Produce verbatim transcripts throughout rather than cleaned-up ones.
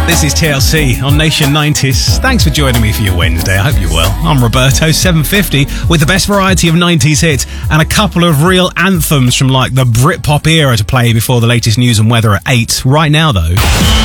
This is T L C on Nation nineties. Thanks for joining me for your Wednesday. I hope you're well. I'm Roberto, seven fifty, with the best variety of nineties hits and a couple of real anthems from like the Britpop era to play before the latest news and weather at eight. Right now, though.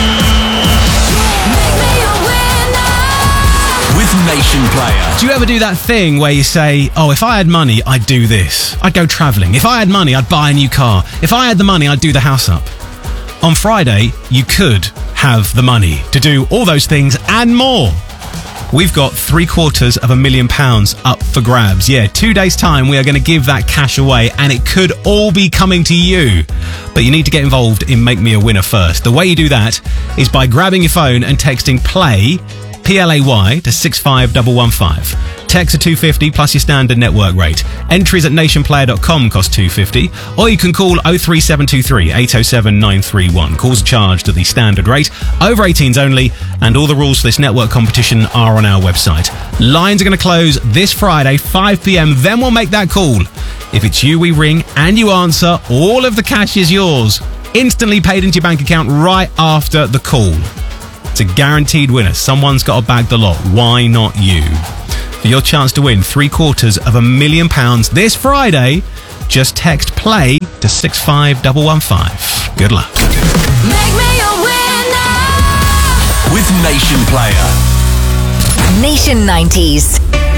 With Nation Player. Do you ever do that thing where you say, oh, if I had money, I'd do this. I'd go travelling. If I had money, I'd buy a new car. If I had the money, I'd do the house up. On Friday, you could have the money to do all those things and more. We've got three quarters of a million pounds up for grabs. Yeah, two days' time, we are going to give that cash away, and it could all be coming to you. But you need to get involved in Make Me a Winner first. The way you do that is by grabbing your phone and texting PLAY, P L A Y, to six five one one five. Text are two pounds fifty plus your standard network rate. Entries at nation player dot com cost two pounds fifty, or you can call oh three seven two three, eight oh seven, nine three one. Calls are charged at the standard rate. Over eighteens only, and all the rules for this network competition are on our website. Lines are going to close this Friday, five p.m, then we'll make that call. If it's you we ring and you answer, all of the cash is yours. Instantly paid into your bank account right after the call. It's a guaranteed winner. Someone's got to bag the lot. Why not you? For your chance to win three quarters of a million pounds this Friday, just text PLAY to six five one one five. Good luck. Make me a winner With Nation Player. Nation nineties.